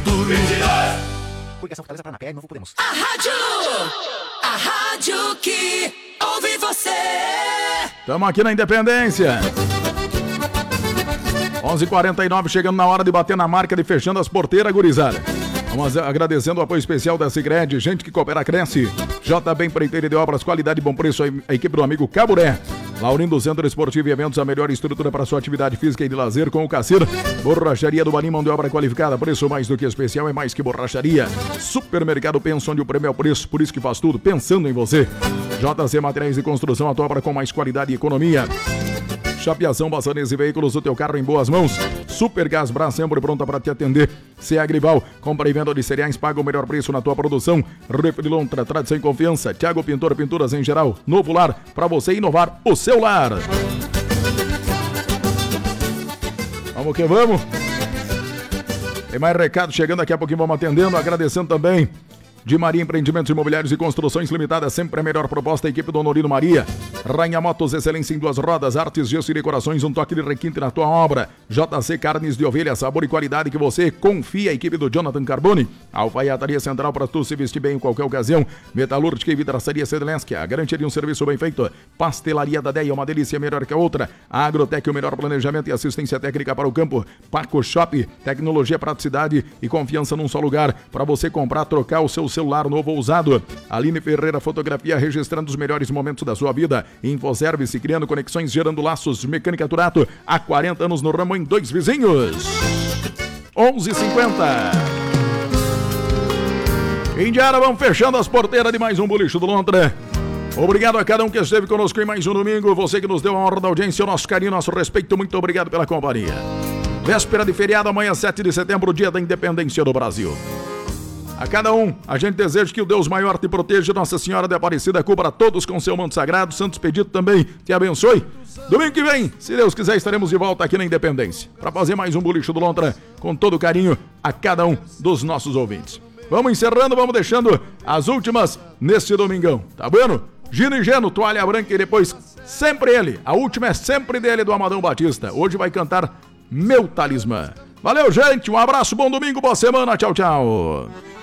futuro. 22! Coligação Fortaleza Paranapiá e Novo Podemos. A rádio que ouve você. Estamos aqui na Independência. 11h49, chegando na hora de bater na marca de fechando as porteiras, gurizada. Vamos agradecendo o apoio especial da Sicredi, gente que coopera, cresce. JB Empreiteira de Obras, qualidade e bom preço, a equipe do amigo Caburé. Laurindo Centro Esportivo e Eventos, a melhor estrutura para sua atividade física e de lazer com o Cassir. Borracharia do Banim, mão de obra qualificada, preço mais do que especial, é mais que borracharia. Supermercado Pensa, onde o prêmio é o preço, por isso que faz tudo, pensando em você. JC Materiais de Construção, a tua obra com mais qualidade e economia. Chapeação, Bassanese e Veículos, o teu carro em boas mãos. Super Gás Brás, sempre pronta para te atender. Agrival, compra e venda de cereais, paga o melhor preço na tua produção. Refrilontra, tradição e confiança. Thiago Pintor, pinturas em geral. Novo lar, para você inovar o seu lar. Vamos que vamos. Tem mais recado chegando, daqui a pouquinho vamos atendendo. Agradecendo também de Maria Empreendimentos Imobiliários e Construções Limitadas, sempre a melhor proposta, a equipe do Honorino Maria. Rainha Motos, excelência em duas rodas, artes, gesso e decorações, um toque de requinte na tua obra. JC Carnes de Ovelha, sabor e qualidade que você confia, a equipe do Jonathan Carboni. Alfaiataria Central para tu se vestir bem em qualquer ocasião. Metalúrgica e vidraçaria Sedlenski, a garantia de um serviço bem feito. Pastelaria da Deia, uma delícia melhor que a outra. A Agrotec, o melhor planejamento e assistência técnica para o campo. Paco Shop, tecnologia, praticidade e confiança num só lugar, para você comprar, trocar o seu celular novo ou usado. Aline Ferreira, fotografia, registrando os melhores momentos da sua vida. Infoservice, criando conexões, gerando laços. Mecânica Turato, há 40 anos no ramo, em Dois Vizinhos. 11h50. Indiara, vamos fechando as porteiras de mais um Bolicho do Lontra. Obrigado a cada um que esteve conosco em mais um domingo. Você que nos deu a honra da audiência, o nosso carinho, nosso respeito. Muito obrigado pela companhia. Véspera de feriado, amanhã 7 de setembro, dia da independência do Brasil. A cada um, a gente deseja que o Deus maior te proteja, Nossa Senhora de Aparecida cubra todos com seu manto sagrado, Santo Expedito também te abençoe. Domingo que vem, se Deus quiser, estaremos de volta aqui na Independência, para fazer mais um Bolicho do Lontra, com todo carinho a cada um dos nossos ouvintes. Vamos encerrando, vamos deixando as últimas nesse domingão, tá bueno? Gino e Geno, Toalha Branca e depois sempre ele, a última é sempre dele, do Amadão Batista. Hoje vai cantar Meu Talismã. Valeu, gente, um abraço, bom domingo, boa semana, tchau, tchau.